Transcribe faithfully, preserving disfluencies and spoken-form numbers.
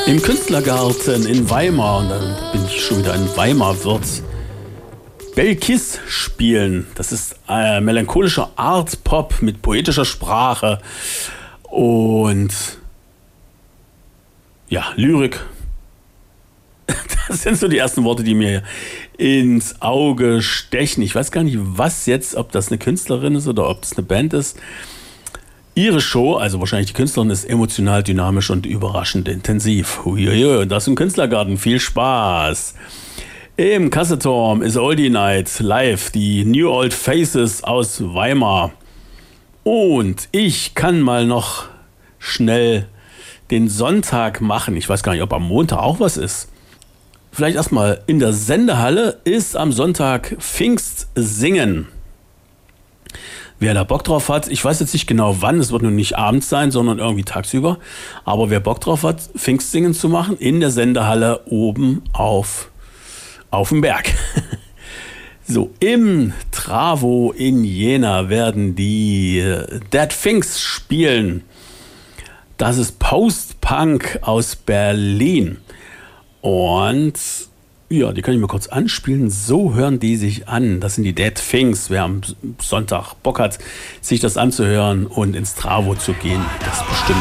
Im Künstlergarten in Weimar, und dann bin ich schon wieder in Weimar, wird Belkiss spielen. Das ist äh, melancholischer Art-Pop mit poetischer Sprache und ja, Lyrik. Das sind so die ersten Worte, die mir ins Auge stechen. Ich weiß gar nicht, was jetzt, ob das eine Künstlerin ist oder ob das eine Band ist. Ihre Show, also wahrscheinlich die Künstlerin, ist emotional, dynamisch und überraschend intensiv. Huiuiui, und das im Künstlergarten. Viel Spaß! Im Kasseturm ist Oldie Night live, die New Old Faces aus Weimar. Und ich kann mal noch schnell den Sonntag machen. Ich weiß gar nicht, ob am Montag auch was ist. Vielleicht erstmal in der Sendehalle ist am Sonntag Pfingstsingen. Wer da Bock drauf hat, ich weiß jetzt nicht genau wann, es wird nun nicht abends sein, sondern irgendwie tagsüber. Aber wer Bock drauf hat, Pfingstsingen zu machen, in der Sendehalle oben auf, auf dem Berg. So, im Travo in Jena werden die Dead Finks spielen. Das ist Post-Punk aus Berlin. Und ja, die kann ich mir kurz anspielen. So hören die sich an. Das sind die Dead Finks. Wer am Sonntag Bock hat, sich das anzuhören und ins Travo zu gehen, das bestimmt.